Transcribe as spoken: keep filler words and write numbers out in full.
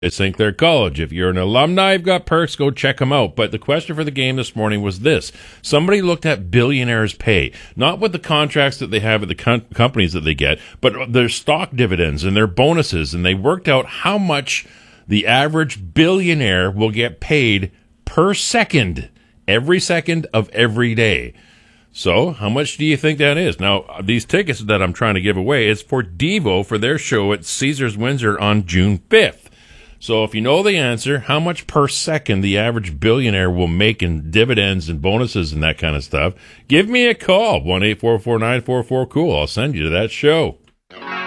It's Saint Clair College. If you're an alumni, you've got perks, go check them out. But the question for the game this morning was this. Somebody looked at billionaires' pay, not with the contracts that they have at the com- companies that they get, but their stock dividends and their bonuses, and they worked out how much the average billionaire will get paid per second, every second of every day. So, how much do you think that is? Now, these tickets that I'm trying to give away is for Devo for their show at Caesars Windsor on June fifth. So if you know the answer, how much per second the average billionaire will make in dividends and bonuses and that kind of stuff, give me a call, one eight four four nine four four cool. I'll send you to that show.